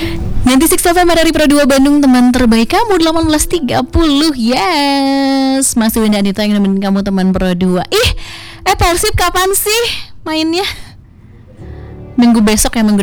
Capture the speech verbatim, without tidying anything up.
Nanti Six F M dari Pro dua Bandung, teman terbaik kamu delapan belas tiga puluh. Yes, masih Winda Anita yang nemenin kamu teman Pro dua. Ih, eh Persib kapan sih mainnya? Minggu besok ya, minggu